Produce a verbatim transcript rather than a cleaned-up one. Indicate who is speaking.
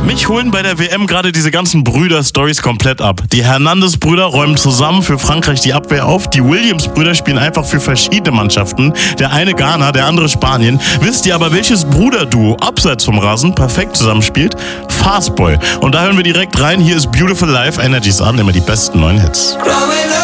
Speaker 1: Mich holen bei der W M gerade diese ganzen Brüder-Stories komplett ab. Die Hernandez-Brüder räumen zusammen für Frankreich die Abwehr auf. Die Williams-Brüder spielen einfach für verschiedene Mannschaften. Der eine Ghana, der andere Spanien. Wisst ihr aber, welches Bruderduo abseits vom Rasen perfekt zusammenspielt? Fastboy. Und da hören wir direkt rein. Hier ist Beautiful Life, Energies an, immer die besten neuen Hits.